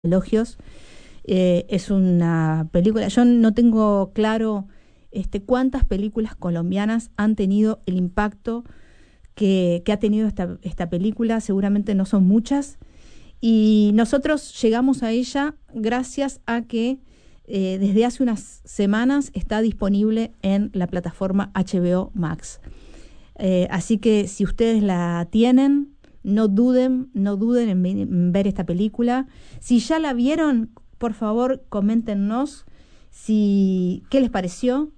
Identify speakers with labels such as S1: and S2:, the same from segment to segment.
S1: elogios. Es una película, yo no tengo claro cuántas películas colombianas han tenido el impacto que ha tenido esta película. Seguramente no son muchas, y nosotros llegamos a ella gracias a que desde hace unas semanas está disponible en la plataforma HBO Max. Así que si ustedes la tienen, no duden en ver esta película. Si ya la vieron, por favor, coméntenos qué les pareció.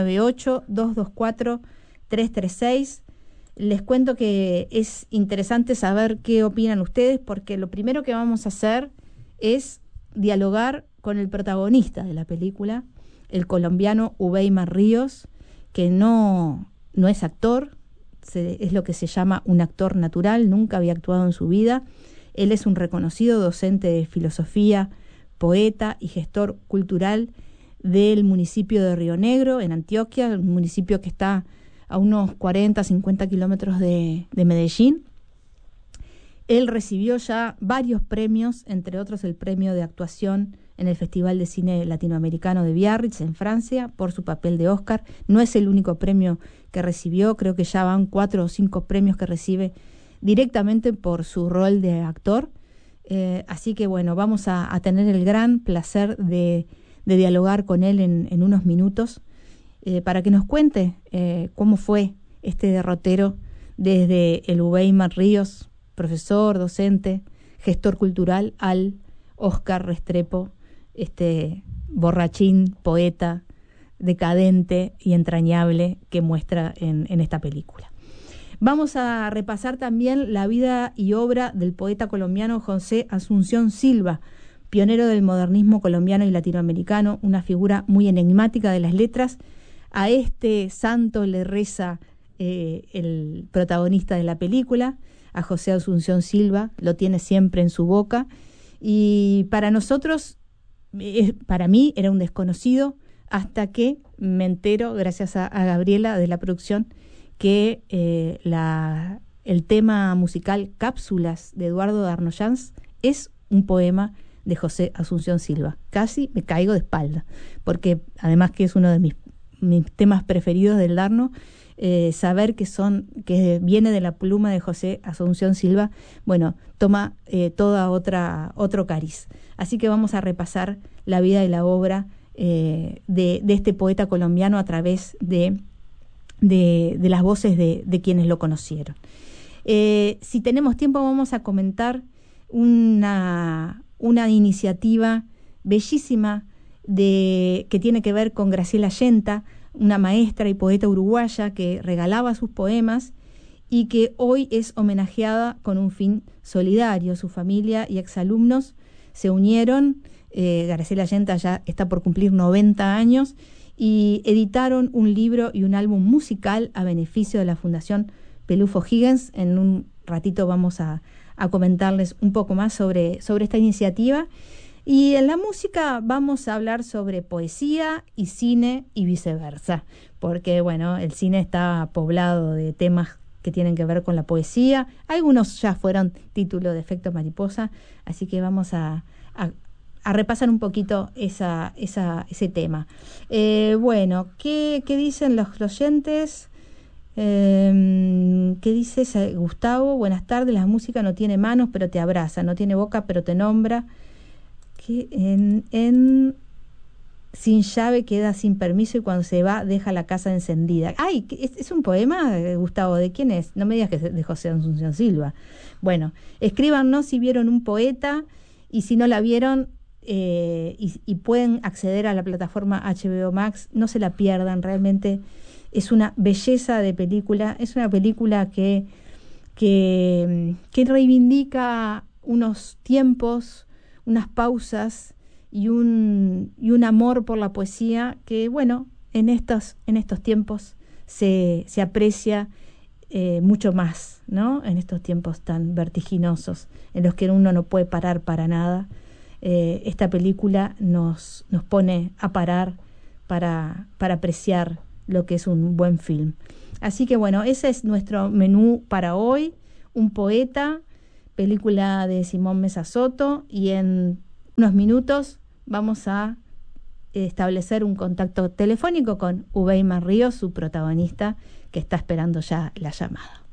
S1: 098-224-336. Les cuento que es interesante saber qué opinan ustedes, porque lo primero que vamos a hacer es dialogar con el protagonista de la película, el colombiano Uweimar Ríos, que no es actor, es lo que se llama un actor natural, nunca había actuado en su vida. Él es un reconocido docente de filosofía, poeta y gestor cultural del municipio de Río Negro, en Antioquia, un municipio que está a unos 40, 50 kilómetros de Medellín. Él recibió ya varios premios, entre otros el premio de actuación en el Festival de Cine Latinoamericano de Biarritz, en Francia, por su papel de Oscar. No es el único premio que recibió, creo que ya van 4 o 5 premios que recibe directamente por su rol de actor. Así que bueno, vamos a tener el gran placer de dialogar con él en unos minutos, para que nos cuente cómo fue este derrotero desde el Uweimar Ríos, profesor, docente, gestor cultural, al Oscar Restrepo, borrachín, poeta, decadente y entrañable que muestra en esta película. Vamos a repasar también la vida y obra del poeta colombiano José Asunción Silva, pionero del modernismo colombiano y latinoamericano, una figura muy enigmática de las letras. A este santo le reza el protagonista de la película, a José Asunción Silva, lo tiene siempre en su boca, y para nosotros, para mí era un desconocido, hasta que me entero, gracias a Gabriela de la producción, que el tema musical Cápsulas de Eduardo Darnoyans es un poema de José Asunción Silva. Casi me caigo de espalda, porque además que es uno de mis temas preferidos del Darno, saber que viene de la pluma de José Asunción Silva, bueno, toma otro cariz. Así que vamos a repasar la vida y la obra de este poeta colombiano a través de las voces de quienes lo conocieron. Si tenemos tiempo, vamos a comentar una iniciativa bellísima que tiene que ver con Graciela Yenta, una maestra y poeta uruguaya que regalaba sus poemas y que hoy es homenajeada con un fin solidario. Su familia y exalumnos se unieron. Graciela Yenta ya está por cumplir 90 años y editaron un libro y un álbum musical a beneficio de la Fundación Pelufo Higgins. En un ratito vamos a comentarles un poco más sobre esta iniciativa. Y en la música vamos a hablar sobre poesía y cine y viceversa, porque bueno, el cine está poblado de temas que tienen que ver con la poesía. Algunos ya fueron título de Efecto Mariposa, así que vamos a repasar un poquito ese tema. Bueno, ¿qué dicen los oyentes? ¿Qué dice Gustavo? Buenas tardes. La música no tiene manos pero te abraza, no tiene boca pero te nombra, que sin llave queda sin permiso y cuando se va deja la casa encendida. ¡Ay! ¿Es un poema, Gustavo? ¿De quién es? No me digas que es de José Asunción Silva. Bueno, escríbanos si vieron un poeta, y si no la vieron y pueden acceder a la plataforma HBO Max, no se la pierdan. Realmente es una belleza de película. Es una película que reivindica unos tiempos, unas pausas y un amor por la poesía que, bueno, en estos tiempos se aprecia mucho más, ¿no? En estos tiempos tan vertiginosos en los que uno no puede parar para nada. Esta película nos pone a parar para apreciar lo que es un buen film. Así que bueno, ese es nuestro menú para hoy. Un poeta, película de Simón Mesa Soto, y en unos minutos vamos a establecer un contacto telefónico con Ubeyman Ríos, su protagonista, que está esperando ya la llamada.